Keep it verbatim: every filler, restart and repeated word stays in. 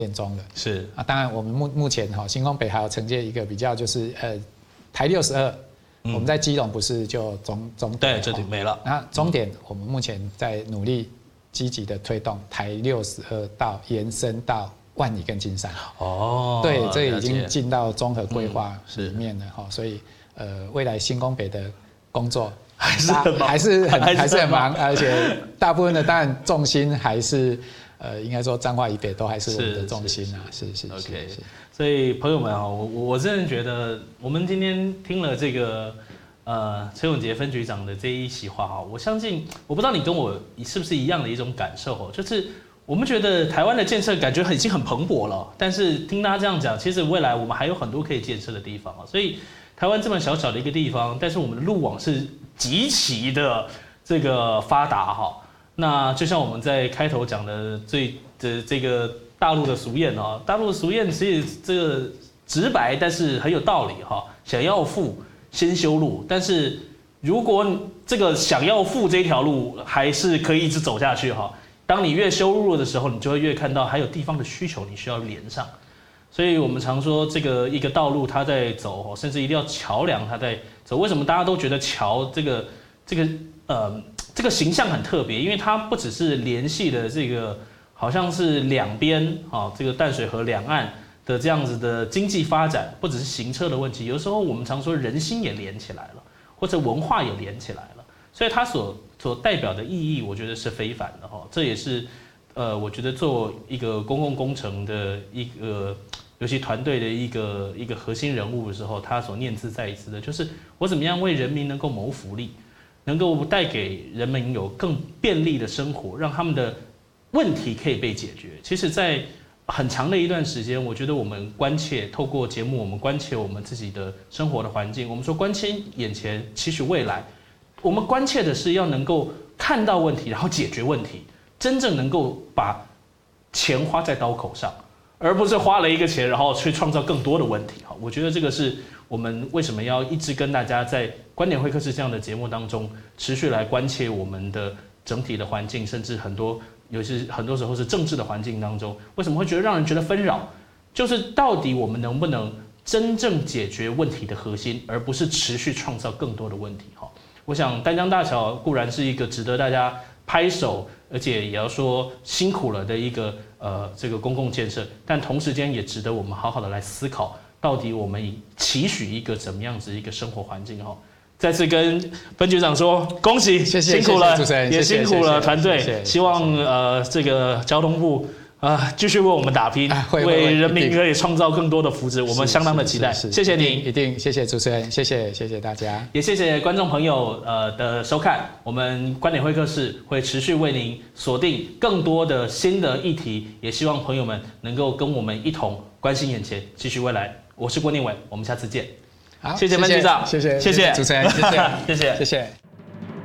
点钟了。 是啊，当然我们目目前哈新光北还有承接一个比较就是呃台六十二，我们在基隆不是就终终对这里没了。 那终点我们目前在努力积极的推动台六十二到延伸到万里跟金山。 哦， 对，这已经进到综合规划里面了哈，所以呃未来新光北的工作。 还是很忙， 还是很还是很忙，而且大部分的当然重心还是呃，应该说彰化以北都还是我们的重心啊，是是是 OK。所以朋友们啊，我我真的觉得我们今天听了这个呃陈永杰分局长的这一席话哈，我相信我不知道你跟我是不是一样的一种感受哦，就是我们觉得台湾的建设感觉已经很蓬勃了，但是听他这样讲，其实未来我们还有很多可以建设的地方啊，所以台湾这么小小的一个地方，但是我们的路网是极其的这个发达哈，那就像我们在开头讲的最的这个大陆的俗谚啊，大陆的俗谚其实这个直白，但是很有道理哈。想要富，先修路，但是如果这个想要富这条路还是可以一直走下去哈，当你越修路的时候，你就会越看到还有地方的需求，你需要连上。所以我们常说，这个一个道路它在走，甚至一定要桥梁它在走。为什么大家都觉得桥这个这个呃这个形象很特别？因为它不只是联系的这个，好像是两边啊，这个淡水河两岸的这样子的经济发展，不只是行车的问题，有时候我们常说人心也连起来了，或者文化也连起来了。所以它所所代表的意义，我觉得是非凡的哈。这也是呃，我觉得做一个公共工程的一个。尤其团队的一个一个核心人物的时候，他所念兹在兹的，就是我怎么样为人民能够谋福利，能够带给人民有更便利的生活，让他们的问题可以被解决。其实，在很长的一段时间，我觉得我们关切，透过节目，我们关切我们自己的生活的环境。我们说关心眼前，期许未来。我们关切的是要能够看到问题，然后解决问题，真正能够把钱花在刀口上。而不是花了一个钱，然后去创造更多的问题哈。我觉得这个是我们为什么要一直跟大家在观点会客室这样的节目当中持续来关切我们的整体的环境，甚至很多尤其是很多时候是政治的环境当中，为什么会觉得让人觉得纷扰？就是到底我们能不能真正解决问题的核心，而不是持续创造更多的问题哈。我想丹江大桥固然是一个值得大家拍手，而且也要说辛苦了的一个呃这个公共建设，但同时间也值得我们好好的来思考，到底我们期许一个怎么样子一个生活环境哈。再次跟分局长说恭喜， 谢谢辛苦了， 谢谢主持人也辛苦了团队， 谢谢希望呃这个交通部。啊，继续为我们打拼， 啊、会为人民可以创造更多的福祉，我们相当的期待。谢谢您， 一定谢谢主持人，谢谢谢谢大家， 也谢谢观众朋友呃的收看。我们观点会客室会持续为您锁定更多的新的议题，也希望朋友们能够跟我们一同关心眼前，继续未来。我是郭念伟，我们下次见。 好， 谢谢分局长， 谢谢谢谢主持人，谢谢谢谢谢谢。